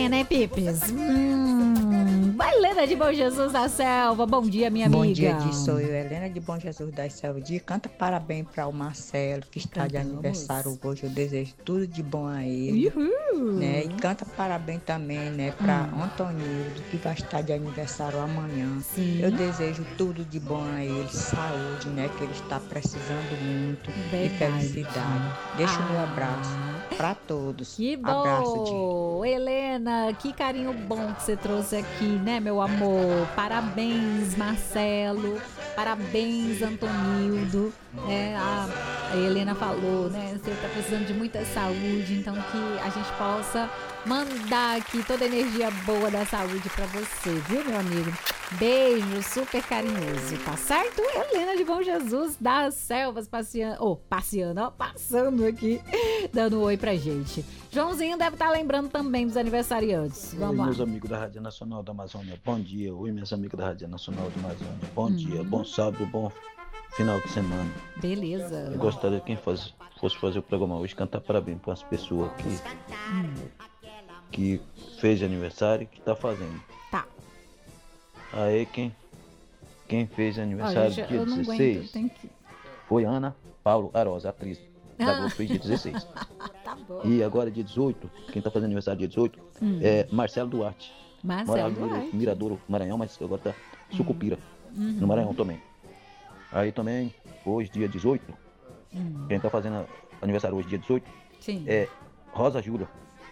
ideia, né, Pipes? Helena de Bom Jesus da Selva, bom dia, minha amiga. Bom dia, sou eu, Helena de Bom Jesus da Selva. Canta parabéns para o Marcelo, que está de aniversário hoje. Eu desejo tudo de bom a ele. Uhul. Né? E canta parabéns também, né, para Antonildo, que vai estar de aniversário amanhã. Sim. Eu desejo tudo de bom a ele, saúde, né, que ele está precisando muito. Verdade. E felicidade. Deixa o meu abraço para todos. Que bom! Abraço, Helena, que carinho bom que você trouxe aqui, né, meu amor? Parabéns, Marcelo. Parabéns, Antonildo. A Helena falou, né? Você está precisando de muita saúde, então que a gente possa mandar aqui toda a energia boa da saúde para você, viu, meu amigo? Beijo super carinhoso, tá certo? Helena de Bom Jesus das Selvas passando aqui, dando um oi pra gente. Joãozinho deve estar lembrando também dos aniversariantes. Vamos lá. Meus amigos da Rádio Nacional da Amazônia, bom dia. Oi, meus amigos da Rádio Nacional da Amazônia, bom dia, bom sábado, bom final de semana. Beleza. Eu gostaria que quem fosse fazer o programa hoje cantar parabéns para as pessoas que fez aniversário e que tá fazendo. Tá. Aí quem fez aniversário dia 16 foi Ana Paulo Arosa, atriz da Globo, fez dia 16. Tá bom. E agora dia 18, quem tá fazendo aniversário dia 18 é Marcelo Duarte. Marcelo Duarte. No Miradouro, Maranhão, mas agora tá Sucupira, no Maranhão também. Aí também, hoje dia 18, quem tá fazendo aniversário hoje dia 18 é Rosa Júlia.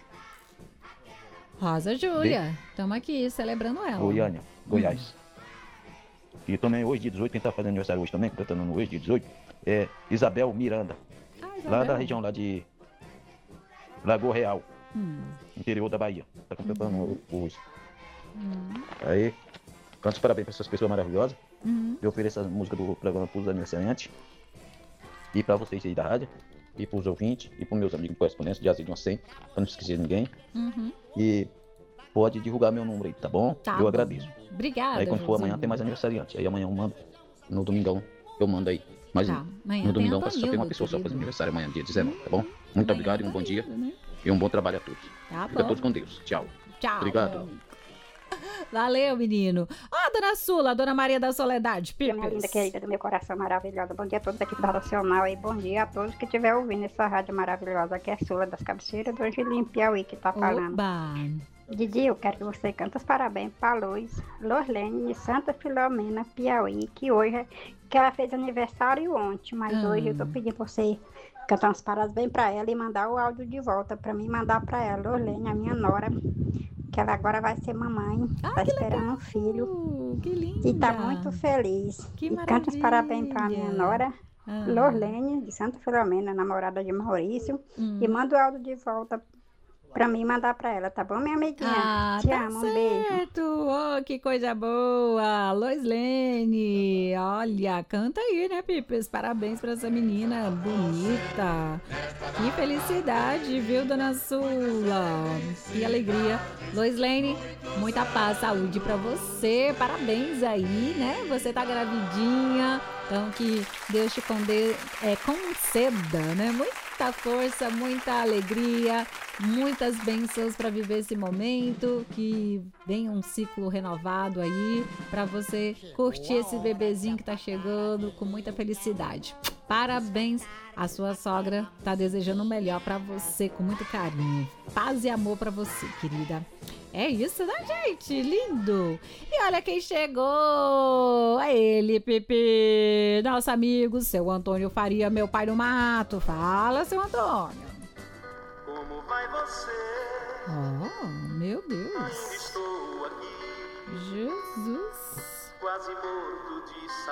Rosa Júlia, estamos aqui celebrando ela. Goiânia, Goiás. E também hoje, dia 18, quem tá fazendo aniversário hoje também, cantando hoje, dia 18, é Isabel Miranda. Isabel. Lá da região lá de Lagoa Real, interior da Bahia. Tá completando hoje. Aí, canto os parabéns para essas pessoas maravilhosas. Eu ofereço a música do programa para os aniversariantes. E para vocês aí da rádio. E para os ouvintes. E para os meus amigos correspondentes de Azeite de uma 100. Para não esquecer de ninguém. E pode divulgar meu número aí, tá bom? Tá eu bom. agradeço. Obrigada. Aí quando for amanhã tem mais aniversariante. Aí amanhã eu mando. No domingão eu mando aí. Mas no domingão só tem uma pessoa só fazendo aniversário amanhã, dia 19, tá bom? Muito obrigado e um bom dia. E um bom trabalho a todos. Tá Fica bom. todos com Deus. Tchau. Tchau. Obrigado. Valeu, menino. Ó, dona Sula, dona Maria da Soledade. Minha linda querida do meu coração maravilhosa. Bom dia a todos aqui da Nacional e bom dia a todos que estiver ouvindo essa rádio maravilhosa. Aqui é Sula das Cabeceiras do Angelim Piauí que tá falando. Oba. Didi, eu quero que você cante os parabéns para Luz Lorlene de Santa Filomena, Piauí, que ela fez aniversário ontem, mas hoje eu tô pedindo pra você cantar uns parabéns para ela e mandar o áudio de volta para mim mandar para ela, Lorlene, a minha nora, que ela agora vai ser mamãe, tá esperando um filho. Que linda. E tá muito feliz. Que e maravilha. canta os parabéns pra minha nora, Lorlene, de Santa Filomena, namorada de Maurício. E manda o áudio de volta pra mim mandar pra ela, tá bom, minha amiguinha? Te tá amo, um beijo. certo. Oh, que coisa boa. Loislene, olha, canta aí, né, Pipes? Parabéns pra essa menina bonita. Que felicidade, viu, dona Sula? Que alegria. Loislene, muita paz, saúde pra você. Parabéns aí, né? Você tá gravidinha. Então, que Deus te conceda, né? Muita força, muita alegria, muitas bênçãos para viver esse momento, que venha um ciclo renovado aí, para você curtir esse bebezinho que tá chegando com muita felicidade. Parabéns, a sua sogra tá desejando o melhor para você com muito carinho. Paz e amor para você, querida. É isso, né, gente? Lindo! E olha quem chegou! É ele, Pipi! Nosso amigo, seu Antônio Faria, meu pai do mato. Fala, seu Antônio! Como vai você? Oh, meu Deus! Ainda estou aqui. Jesus! Quase morto de saudade.